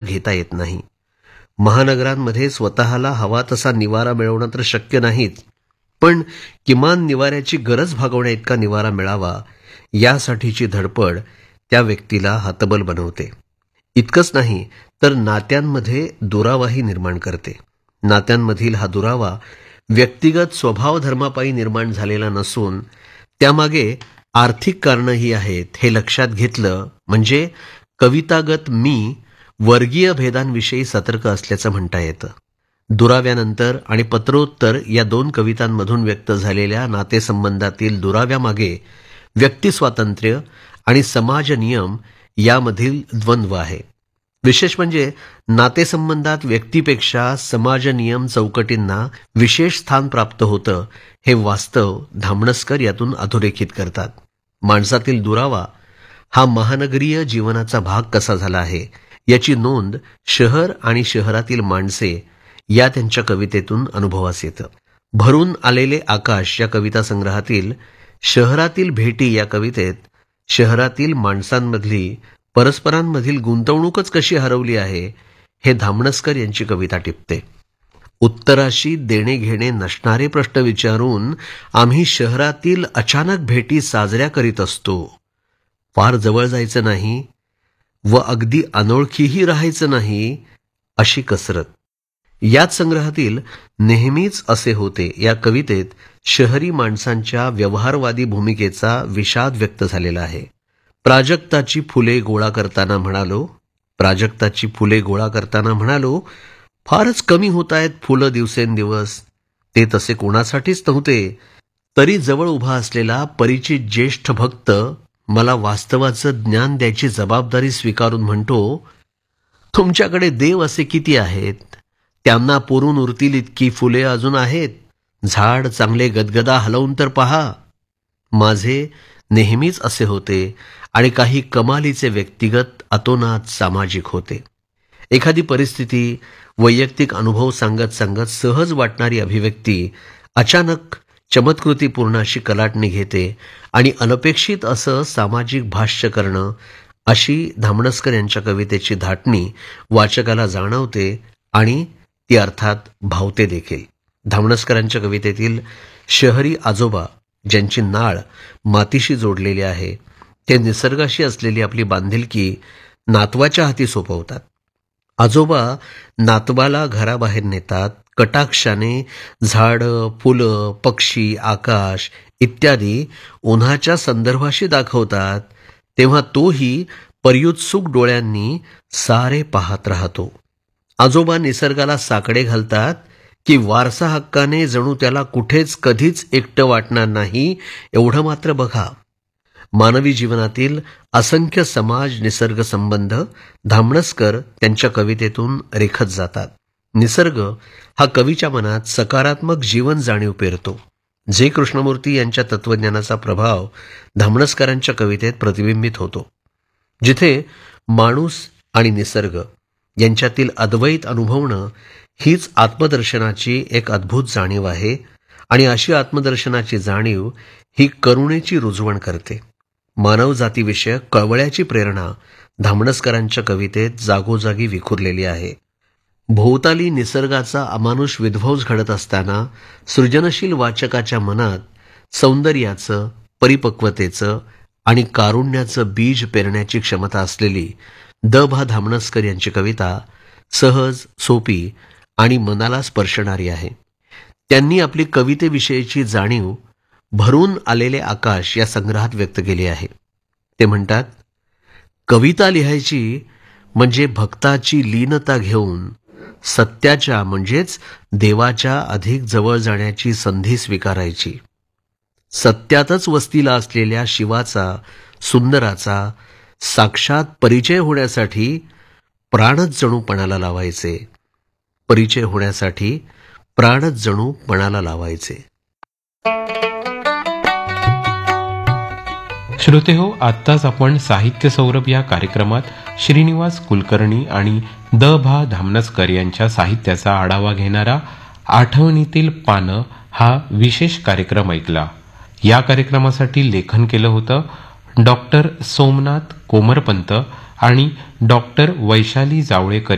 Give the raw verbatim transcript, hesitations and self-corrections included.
घेता येत नाही. महानगरांमध्ये स्वतःला हवा तसा निवारा मिळवणं तर शक्य नाहीच, पण किमान निवाऱ्याची गरज भागवण्या इतका निवारा मिळावा यासाठीची धडपड त्या व्यक्तीला हतबल बनवते. इतकंच नाही तर नात्यांमध्ये दुरावाही निर्माण करते. नात्यांमधील हा दुरावा व्यक्तिगत स्वभाव धर्मापायी निर्माण झालेला नसून त्यामागे आर्थिक कारणंही आहेत हे लक्षात घेतलं म्हणजे कवितागत मी वर्गीय भेदांविषयी सतर्क असल्याचं म्हणता येतं. दुराव्यानंतर आणि पत्रोत्तर या दोन कवितांमधून व्यक्त झालेल्या नातेसंबंधातील दुराव्यामागे व्यक्तिस्वातंत्र्य आणि समाज नियम यामधील द्वंद्व आहे. विशेष म्हणजे नातेसंबंधात व्यक्तीपेक्षा समाज नियम चौकटींना विशेष स्थान प्राप्त होतं हे वास्तव धामणसकर यातून अधोरेखित करतात. माणसातील दुरावा हा महानगरीय जीवनाचा भाग कसा झाला आहे याची नोंद शहर आणि शहरातील माणसे या त्यांच्या कवितेतून अनुभवास येतं. भरून आलेले आकाश या कविता संग्रहातील शहरातील भेटी या कवितेत शहरातील माणसांमधली परस्परांमधील गुंतवणूकच कशी हरवली आहे हे धामणसकर यांची कविता टिपते. उत्तराशी देणे घेणे नसणारे प्रश्न विचारून आम्ही शहरातील अचानक भेटी साजऱ्या करीत असतो. फार जवळ जायचं नाही व अगदी अनोळखीही राहायचं नाही अशी कसरत. याच संग्रहातील नेहमीच असे होते या कवितेत शहरी माणसांच्या व्यवहारवादी भूमिकेचा विषाद व्यक्त झालेला आहे. प्राजक्ताची फुले गोळा करताना म्हणालो प्राजक्ताची फुले गोळा करताना म्हणालो फारच कमी होत आहेत फुलं दिवसेंदिवस. ते तसे कोणासाठीच नव्हते, तरी जवळ उभा असलेला परिचित ज्येष्ठ भक्त मला वास्तवाचं ज्ञान द्यायची जबाबदारी स्वीकारून म्हणतो, तुमच्याकडे देव असे किती आहेत, त्यांना पुरून उरतील इतकी फुले अजून आहेत. झाड चांगले गदगदा हलवून तर पहा. माझे नेहमीच असे होते आणि काही कमालीचे व्यक्तिगत अतोनात सामाजिक होते. एखादी परिस्थिती वैयक्तिक अनुभव सांगत सांगत सहज वाटणारी अभिव्यक्ती अचानक चमत्कृतीपूर्ण अशी कलाटणी घेते आणि अनपेक्षित असं सामाजिक भाष्य करणं अशी धामणसकर यांच्या कवितेची धाटणी वाचकाला जाणवते आणि ती अर्थात भावते देखील. धामणसकरांच्या कवितेतील शहरी आजोबा ज्यांची नाळ मातीशी जोडलेली आहे ते निसर्गाशी असलेली आपली बांधिलकी नातवाच्या हाती सोपवतात. आजोबा नातवाला घराबाहेर नेतात, कटाक्षाने झाडं, फुलं, पक्षी, आकाश इत्यादी उन्हाच्या संदर्भाशी दाखवतात, तेव्हा तोही पर्युत्सुक डोळ्यांनी सारे पाहत राहतो. आजोबा निसर्गाला साकडे घालतात की वारसा हक्काने जणू त्याला कुठेच कधीच एकटं वाटणार नाही एवढं मात्र बघा. मानवी जीवनातील असंख्य समाज निसर्ग संबंध धामणसकर त्यांच्या कवितेतून रेखत जातात. निसर्ग हा कवीच्या मनात सकारात्मक जीवन जाणीव पेरतो. जे कृष्णमूर्ती यांच्या तत्वज्ञानाचा प्रभाव धामणसकरांच्या कवितेत प्रतिबिंबित होतो. जिथे माणूस आणि निसर्ग यांच्यातील अद्वैत अनुभवणं हीच आत्मदर्शनाची एक अद्भुत जाणीव आहे आणि अशी आत्मदर्शनाची जाणीव ही करुणेची रुजवण करते. मानवजातीविषयक कळवळ्याची प्रेरणा धामणसकरांच्या कवितेत जागोजागी विखुरलेली आहे. भोवताली निसर्गाचा अमानुष विध्वंस घडत असताना सृजनशील वाचकाच्या मनात सौंदर्याचं, परिपक्वतेचं आणि कारुण्याचं बीज पेरण्याची क्षमता असलेली द भा धामणसकर यांची कविता सहज, सोपी आणि मनाला स्पर्शणारी आहे. त्यांनी आपली कवितेविषयीची जाणीव भरून आलेले आकाश या संग्रहात व्यक्त केली आहे. ते म्हणतात, कविता लिहायची म्हणजे भक्ताची लीनता घेऊन सत्याच्या म्हणजेच देवाच्या अधिक जवळ जाण्याची संधी स्वीकारायची. सत्यातच वस्तीला असलेल्या शिवाचा, सुंदराचा साक्षात परिचय होण्यासाठी प्राणच जणू पणाला लावायचे. परिचय होण्यासाठी प्राणच जणू पणाला लावायचे. श्रोते हो, आत्ताच आपण साहित्य सौरभ या कार्यक्रमात श्रीनिवास कुलकर्णी आणि द भा धामणसकर यांच्या साहित्याचा आढावा घेणारा आठवणीतील पानं हा विशेष कार्यक्रम ऐकला. या कार्यक्रमासाठी लेखन केलं होतं डॉक्टर सोमनाथ कोमरपंत आणि डॉक्टर वैशाली जावळेकर